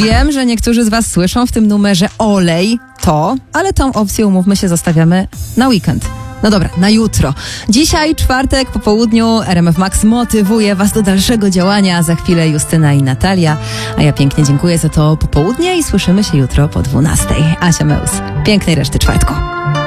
Wiem, że niektórzy z was słyszą w tym numerze olej, ale tą opcję, umówmy się, zostawiamy na weekend. No dobra, na jutro. Dzisiaj, czwartek, po południu, RMF Max motywuje was do dalszego działania. Za chwilę Justyna i Natalia. A ja pięknie dziękuję za to popołudnie i słyszymy się jutro po 12:00. Asia Meus. Pięknej reszty czwartku.